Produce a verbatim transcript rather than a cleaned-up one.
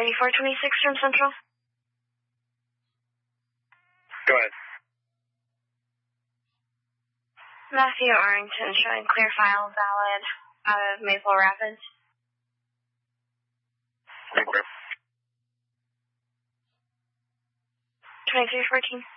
ninety-four twenty-six from Central. Go ahead. Matthew Arrington showing clear file valid out of Maple Rapids. Okay. twenty-three fourteen.